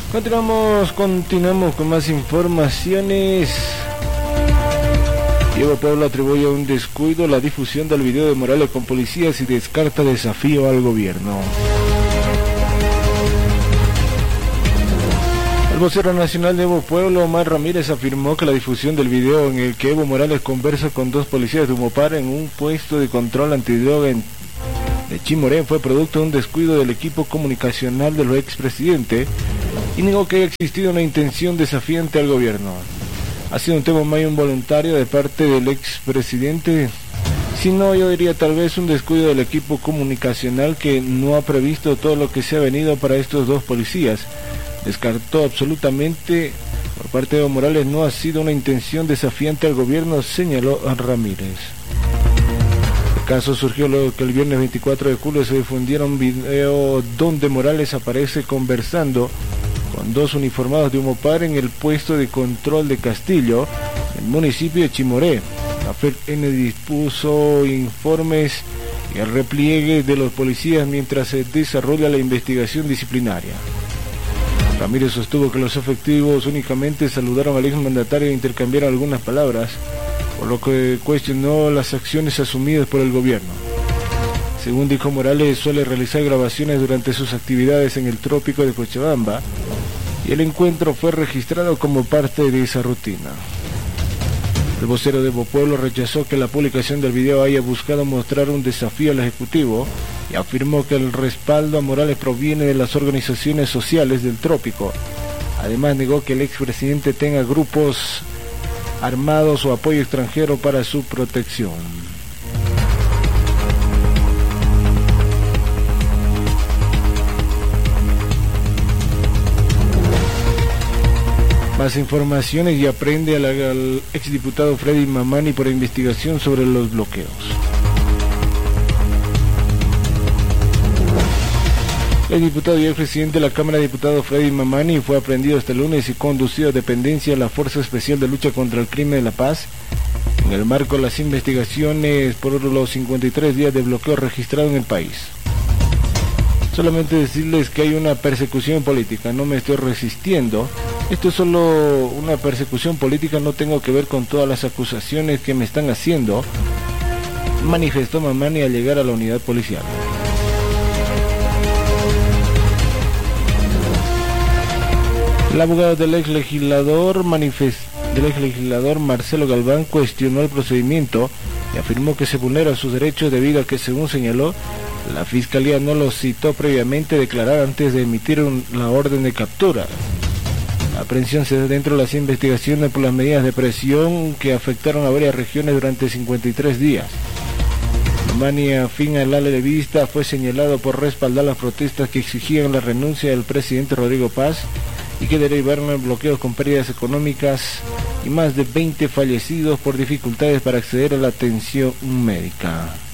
Continuamos con más informaciones. Evo Pueblo atribuye a un descuido la difusión del video de Morales con policías y descarta desafío al gobierno. El vocero nacional de Evo Pueblo, Omar Ramírez, afirmó que la difusión del video en el que Evo Morales conversa con dos policías de Humopar en un puesto de control antidroga de Chimoré fue producto de un descuido del equipo comunicacional del expresidente y negó que haya existido una intención desafiante al gobierno. Ha sido un tema muy involuntario de parte del expresidente, sino yo diría tal vez un descuido del equipo comunicacional que no ha previsto todo lo que se ha venido para estos dos policías. Descartó absolutamente por parte de Evo Morales no ha sido una intención desafiante al gobierno, señaló a Ramírez. El caso surgió luego que el viernes 24 de julio se difundiera un video donde Morales aparece conversando con dos uniformados de Humopar en el puesto de control de Castillo, en el municipio de Chimoré. La FEDN dispuso informes y el repliegue de los policías mientras se desarrolla la investigación disciplinaria. Ramírez sostuvo que los efectivos únicamente saludaron al exmandatario e intercambiaron algunas palabras, por lo que cuestionó las acciones asumidas por el gobierno. Según dijo Morales, suele realizar grabaciones durante sus actividades en el trópico de Cochabamba y el encuentro fue registrado como parte de esa rutina. El vocero de Evo Pueblo rechazó que la publicación del video haya buscado mostrar un desafío al Ejecutivo y afirmó que el respaldo a Morales proviene de las organizaciones sociales del trópico. Además negó que el expresidente tenga grupos armados o apoyo extranjero para su protección. Más informaciones y aprende al exdiputado Freddy Mamani por investigación sobre los bloqueos. El diputado y expresidente de la Cámara de Diputados Freddy Mamani fue aprehendido este lunes y conducido a dependencia de la Fuerza Especial de Lucha contra el Crimen de La Paz en el marco de las investigaciones por los 53 días de bloqueo registrado en el país. Solamente decirles que hay una persecución política, no me estoy resistiendo. Esto es solo una persecución política, no tengo que ver con todas las acusaciones que me están haciendo, manifestó Mamani al llegar a la unidad policial. El abogado del ex legislador Marcelo Galván cuestionó el procedimiento y afirmó que se vulnera sus derechos debido a que, según señaló, la Fiscalía no lo citó previamente declarar antes de emitir la orden de captura. La aprehensión se da dentro de las investigaciones por las medidas de presión que afectaron a varias regiones durante 53 días. Mamani, afín al ala levista, fue señalado por respaldar las protestas que exigían la renuncia del presidente Rodrigo Paz y que derivaron en bloqueos con pérdidas económicas y más de 20 fallecidos por dificultades para acceder a la atención médica.